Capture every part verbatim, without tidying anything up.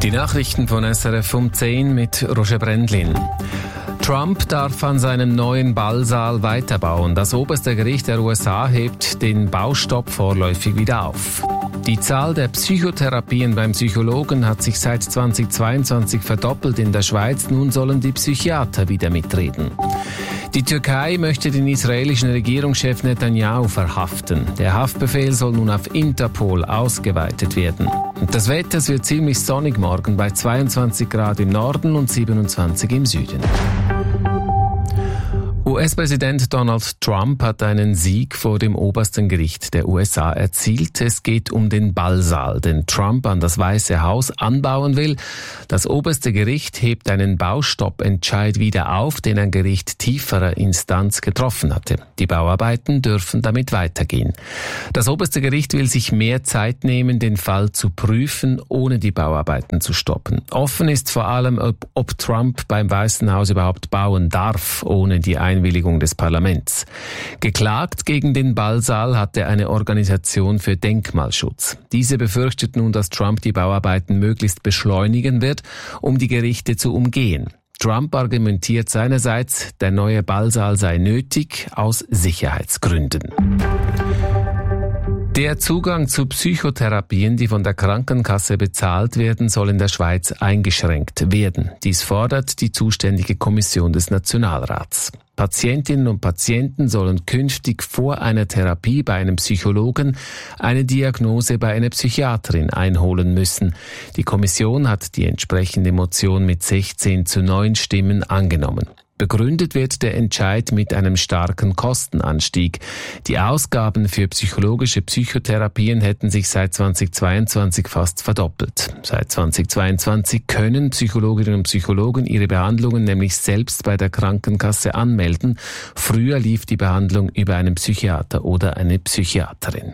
Die Nachrichten von S R F um zehn mit Roger Brendlin. Trump darf an seinem neuen Ballsaal weiterbauen. Das oberste Gericht der U S A hebt den Baustopp vorläufig wieder auf. Die Zahl der Psychotherapien beim Psychologen hat sich seit zweitausendzweiundzwanzig verdoppelt in der Schweiz. Nun sollen die Psychiater wieder mitreden. Die Türkei möchte den israelischen Regierungschef Netanyahu verhaften. Der Haftbefehl soll nun auf Interpol ausgeweitet werden. Und das Wetter, es wird ziemlich sonnig morgen bei zweiundzwanzig Grad im Norden und siebenundzwanzig im Süden. U S-Präsident Donald Trump hat einen Sieg vor dem obersten Gericht der U S A erzielt. Es geht um den Ballsaal, den Trump an das Weiße Haus anbauen will. Das oberste Gericht hebt einen Baustoppentscheid wieder auf, den ein Gericht tieferer Instanz getroffen hatte. Die Bauarbeiten dürfen damit weitergehen. Das oberste Gericht will sich mehr Zeit nehmen, den Fall zu prüfen, ohne die Bauarbeiten zu stoppen. Offen ist vor allem, ob, ob Trump beim Weißen Haus überhaupt bauen darf, ohne die Einwilligung des Parlaments. Geklagt gegen den Ballsaal hatte eine Organisation für Denkmalschutz. Diese befürchtet nun, dass Trump die Bauarbeiten möglichst beschleunigen wird, um die Gerichte zu umgehen. Trump argumentiert seinerseits, der neue Ballsaal sei nötig aus Sicherheitsgründen. Der Zugang zu Psychotherapien, die von der Krankenkasse bezahlt werden, soll in der Schweiz eingeschränkt werden. Dies fordert die zuständige Kommission des Nationalrats. Patientinnen und Patienten sollen künftig vor einer Therapie bei einem Psychologen eine Diagnose bei einer Psychiaterin einholen müssen. Die Kommission hat die entsprechende Motion mit sechzehn zu neun Stimmen angenommen. Begründet wird der Entscheid mit einem starken Kostenanstieg. Die Ausgaben für psychologische Psychotherapien hätten sich seit zweitausendzweiundzwanzig fast verdoppelt. Seit zweitausendzweiundzwanzig können Psychologinnen und Psychologen ihre Behandlungen nämlich selbst bei der Krankenkasse anmelden. Früher lief die Behandlung über einen Psychiater oder eine Psychiaterin.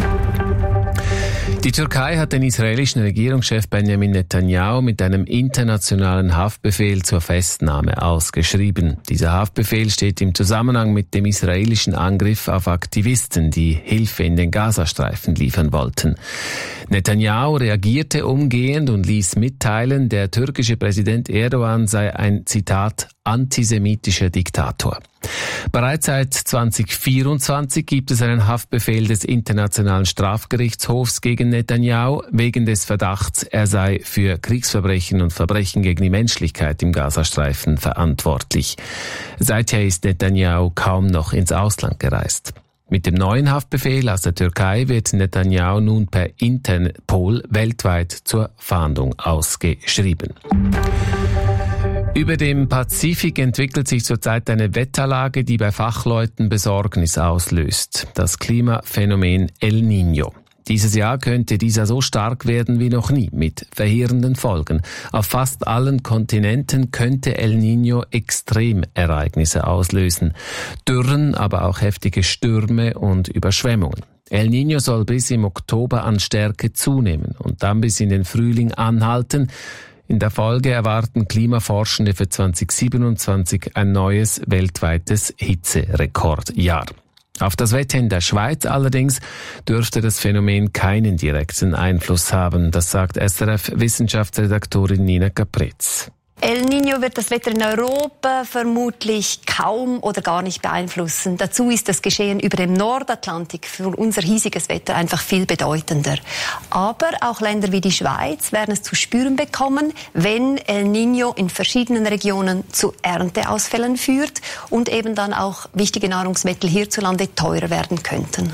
Die Türkei hat den israelischen Regierungschef Benjamin Netanyahu mit einem internationalen Haftbefehl zur Festnahme ausgeschrieben. Dieser Haftbefehl steht im Zusammenhang mit dem israelischen Angriff auf Aktivisten, die Hilfe in den Gazastreifen liefern wollten. Netanyahu reagierte umgehend und ließ mitteilen, der türkische Präsident Erdogan sei ein, Zitat, antisemitischer Diktator. Bereits seit zweitausendvierundzwanzig gibt es einen Haftbefehl des Internationalen Strafgerichtshofs gegen Netanyahu wegen des Verdachts, er sei für Kriegsverbrechen und Verbrechen gegen die Menschlichkeit im Gazastreifen verantwortlich. Seither ist Netanyahu kaum noch ins Ausland gereist. Mit dem neuen Haftbefehl aus der Türkei wird Netanyahu nun per Interpol weltweit zur Fahndung ausgeschrieben. Über dem Pazifik entwickelt sich zurzeit eine Wetterlage, die bei Fachleuten Besorgnis auslöst. Das Klimaphänomen El Niño. Dieses Jahr könnte dieser so stark werden wie noch nie, mit verheerenden Folgen. Auf fast allen Kontinenten könnte El Niño Extremereignisse auslösen. Dürren, aber auch heftige Stürme und Überschwemmungen. El Niño soll bis im Oktober an Stärke zunehmen und dann bis in den Frühling anhalten. In der Folge erwarten Klimaforschende für zweitausendsiebenundzwanzig ein neues weltweites Hitzerekordjahr. Auf das Wetter in der Schweiz allerdings dürfte das Phänomen keinen direkten Einfluss haben. Das sagt S R F-Wissenschaftsredaktorin Nina Capretz. El Niño wird das Wetter in Europa vermutlich kaum oder gar nicht beeinflussen. Dazu ist das Geschehen über dem Nordatlantik für unser hiesiges Wetter einfach viel bedeutender. Aber auch Länder wie die Schweiz werden es zu spüren bekommen, wenn El Niño in verschiedenen Regionen zu Ernteausfällen führt und eben dann auch wichtige Nahrungsmittel hierzulande teurer werden könnten.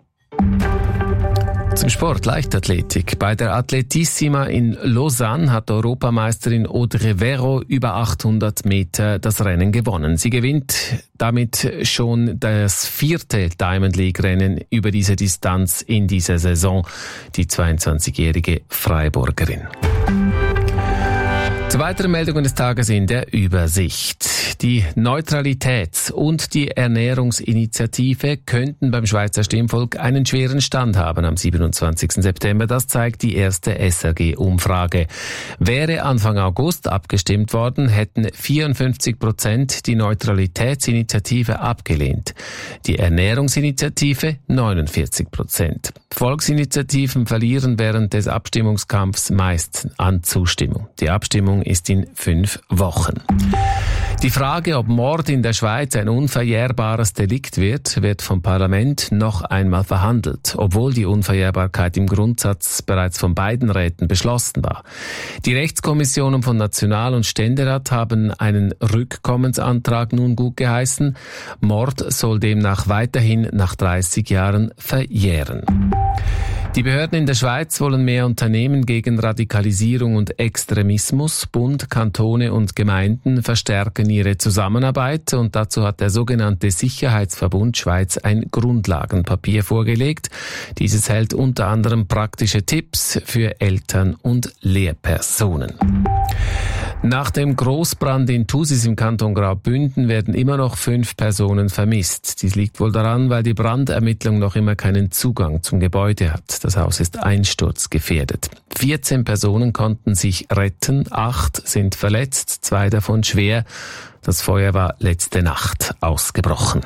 Zum Sport, Leichtathletik. Bei der Atletissima in Lausanne hat Europameisterin Audrey Vero über achthundert Meter das Rennen gewonnen. Sie gewinnt damit schon das vierte Diamond League Rennen über diese Distanz in dieser Saison, die zweiundzwanzigjährige Freiburgerin. Zu weiteren Meldungen des Tages in der Übersicht. Die Neutralitäts- und die Ernährungsinitiative könnten beim Schweizer Stimmvolk einen schweren Stand haben am siebenundzwanzigsten September. Das zeigt die erste S R G-Umfrage. Wäre Anfang August abgestimmt worden, hätten vierundfünfzig Prozent die Neutralitätsinitiative abgelehnt. Die Ernährungsinitiative neunundvierzig Prozent. Volksinitiativen verlieren während des Abstimmungskampfs meist an Zustimmung. Die Abstimmung ist in fünf Wochen. Die Frage, ob Mord in der Schweiz ein unverjährbares Delikt wird, wird vom Parlament noch einmal verhandelt, obwohl die Unverjährbarkeit im Grundsatz bereits von beiden Räten beschlossen war. Die Rechtskommissionen von National- und Ständerat haben einen Rückkommensantrag nun gutgeheißen. Mord soll demnach weiterhin nach dreißig Jahren verjähren. Die Behörden in der Schweiz wollen mehr Unternehmen gegen Radikalisierung und Extremismus. Bund, Kantone und Gemeinden verstärken ihre Zusammenarbeit und dazu hat der sogenannte Sicherheitsverbund Schweiz ein Grundlagenpapier vorgelegt. Dieses hält unter anderem praktische Tipps für Eltern und Lehrpersonen. Nach dem Großbrand in Thusis im Kanton Graubünden werden immer noch fünf Personen vermisst. Dies liegt wohl daran, weil die Brandermittlung noch immer keinen Zugang zum Gebäude hat. Das Haus ist einsturzgefährdet. vierzehn Personen konnten sich retten, acht sind verletzt, zwei davon schwer. Das Feuer war letzte Nacht ausgebrochen.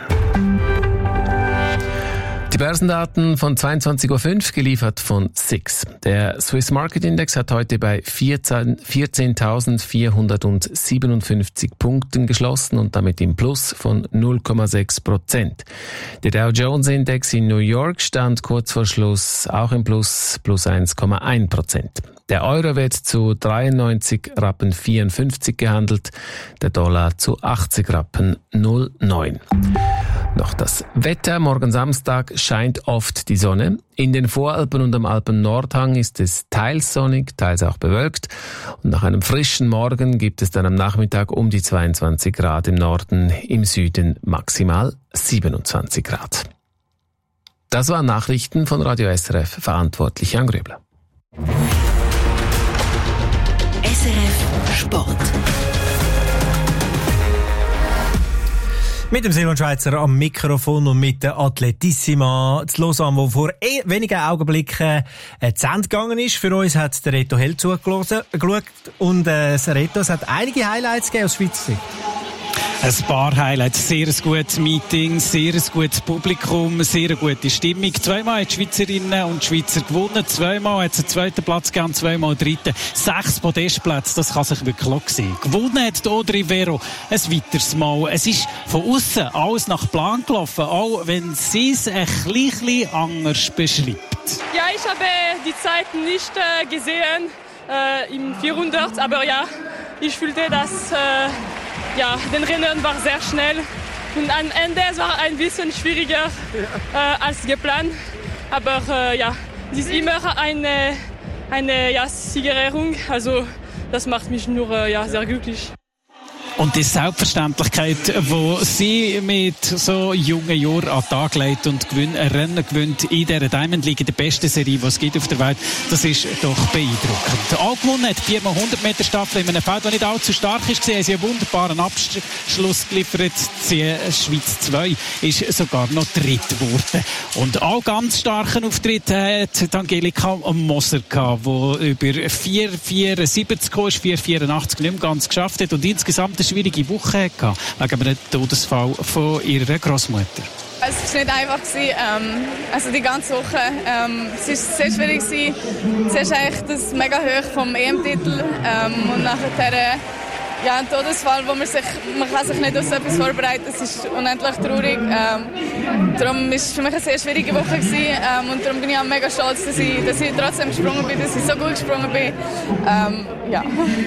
Die Börsendaten von zweiundzwanzig Uhr fünf, geliefert von S I X. Der Swiss Market Index hat heute bei vierzehntausendvierhundertsiebenundfünfzig Punkten geschlossen und damit im Plus von null Komma sechs Prozent. Der Dow Jones Index in New York stand kurz vor Schluss auch im Plus, plus eins Komma eins Prozent. Der Euro wird zu dreiundneunzig Rappen vierundfünfzig gehandelt, der Dollar zu achtzig Rappen null Komma neun. Noch das Wetter. Morgen Samstag scheint oft die Sonne. In den Voralpen und am Alpen-Nordhang ist es teils sonnig, teils auch bewölkt. Und nach einem frischen Morgen gibt es dann am Nachmittag um die zweiundzwanzig Grad im Norden, im Süden maximal siebenundzwanzig Grad. Das waren Nachrichten von Radio S R F, verantwortlich Jan Grübler. S R F Sport. Mit dem Simon Schweizer am Mikrofon und mit der Athletissima zu Lausanne, die vor eh wenigen Augenblicken äh, zu Ende gegangen ist. Für uns hat der Reto Hell zugeschaut und äh, das Reto, es hat einige Highlights gegeben aus Schweizer Sicht. Ein paar Highlights, sehr ein gutes Meeting, sehr ein gutes Publikum, sehr eine gute Stimmung. Zweimal hat die Schweizerinnen und Schweizer gewonnen, zweimal hat es einen zweiten Platz gegeben, zweimal einen dritten. Sechs Podestplätze, das kann sich wirklich locker sehen. Gewonnen hat Audrey Vero ein weiteres Mal. Es ist von außen alles nach Plan gelaufen, auch wenn sie es ein bisschen anders beschreibt. Ja, ich habe die Zeit nicht äh, gesehen äh, im vierhundert, aber ja, ich fühlte, dass äh, ja, den Rennen war sehr schnell und am Ende es war ein bisschen schwieriger äh, als geplant, aber äh, ja, es ist immer eine, eine ja, Siegerehrung, also das macht mich nur äh, ja, sehr glücklich. Und die Selbstverständlichkeit, die sie mit so jungen Jahren an den Tag legt und gewinnt, ein Rennen gewinnt in dieser Diamond League, der besten Serie, die es gibt auf der Welt, das ist doch beeindruckend. Auch gewonnen hat die viermal hundert Meter Staffel in einem Feld, das nicht allzu stark ist. Sie haben einen wunderbaren Abschluss geliefert. Die Schweiz zwei ist sogar noch dritt geworden. Und auch ganz starken Auftritt hat Angelika Moser gehabt, die über vier vierundsiebzig kam, vier vierundachtzig nicht mehr ganz geschafft hat und insgesamt eine schwierige Woche hatte, wegen einem Todesfall von ihrer Großmutter. Es war nicht einfach. Ähm, also die ganze Woche. Ähm, es war sehr schwierig. Zuerst eigentlich das mega hoch vom E M-Titel ähm, und nachher ja, ein Todesfall, wo man sich, man kann sich nicht auf so etwas vorbereiten. Es ist unendlich traurig. Ähm, darum war es für mich eine sehr schwierige Woche gewesen, ähm, und darum bin ich auch mega stolz, dass ich, dass ich trotzdem gesprungen bin, dass ich so gut gesprungen bin. Ähm, ja.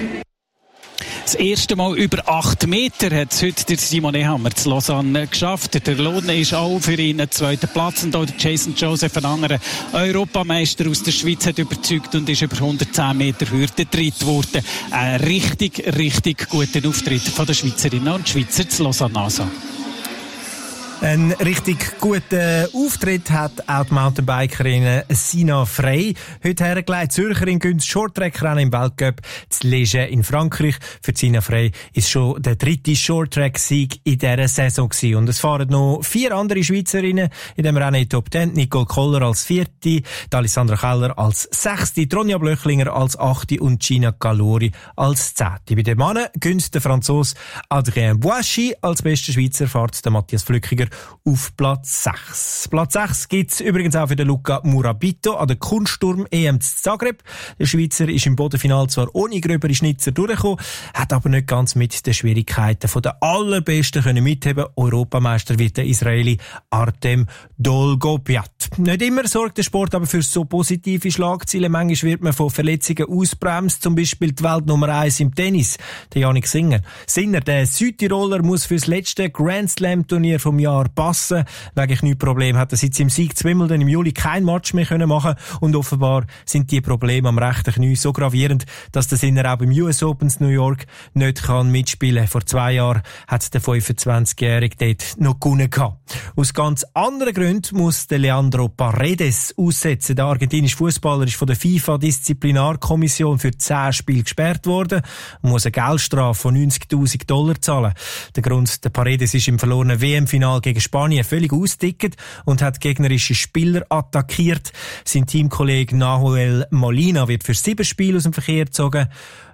Das erste Mal über acht Meter hat es heute der Simon Ehammer zu Lausanne geschafft. Der Lohn ist auch für ihn ein zweiter Platz. Und auch der Jason Joseph, ein anderer Europameister aus der Schweiz, hat überzeugt und ist über hundertzehn Meter Hürde dritt geworden. Ein richtig, richtig guter Auftritt von den Schweizerinnen und Schweizer zu Lausanne. Also. Ein richtig guten Auftritt hat auch die Mountainbikerin Sina Frey heute hergelegt. Zürcherin gönnt das Shorttrack-Rennen im Weltcup zu Liège in Frankreich. Für Sina Frey ist schon der dritte Shorttrack-Sieg in dieser Saison gewesen. Und es fahren noch vier andere Schweizerinnen in dem Rennen in Top Ten. Nicole Koller als vierte, die Alessandra Keller als sechste, Ronja Blöchlinger als achte und Gina Calori als zehnte. Bei den Männern gönnt der Franzose Adrien Boissy als bester Schweizer, fährt der Matthias Flückiger auf Platz sechs. Platz sechs gibt's übrigens auch für den Luca Murabito an der Kunststurm-E M zu Zagreb. Der Schweizer ist im Bodenfinal zwar ohne gröbere Schnitzer durchgekommen, hat aber nicht ganz mit den Schwierigkeiten von der allerbesten können mitheben. Europameister wird der Israeli Artem Dolgopiat. Nicht immer sorgt der Sport aber für so positive Schlagzeilen. Manchmal wird man von Verletzungen ausbremst, zum Beispiel die Welt Nummer eins im Tennis, der Jannik Sinner. Sinner, der Südtiroler, muss fürs letzte Grand Slam Turnier vom Jahr passen. Wegen Knieproblem hat er seit seinem Sieg zu Wimbledon im Juli kein Match mehr können machen und offenbar sind die Probleme am rechten Knie so gravierend, dass der Sinner auch beim U S Open in New York nicht kann mitspielen. Vor zwei Jahren hat der fünfundzwanzigjährige dort noch gewonnen gehabt. Aus ganz anderen Gründen muss der Leandro Paredes aussetzen. Der argentinische Fußballer ist von der FIFA-Disziplinarkommission für zehn Spiele gesperrt worden und muss eine Geldstrafe von neunzigtausend Dollar zahlen. Der Grund, der Paredes ist im verlorenen W M-Final gegen Spanien völlig ausgedickt und hat gegnerische Spieler attackiert. Sein Teamkollege Nahuel Molina wird für sieben Spiele aus dem Verkehr gezogen.